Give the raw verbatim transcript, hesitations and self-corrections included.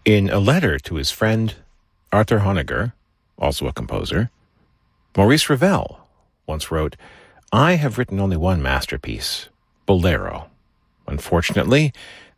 In a letter to his friend Arthur Honegger, also a composer, Maurice Ravel once wrote, "I have written only one masterpiece, Bolero. Unfortunately,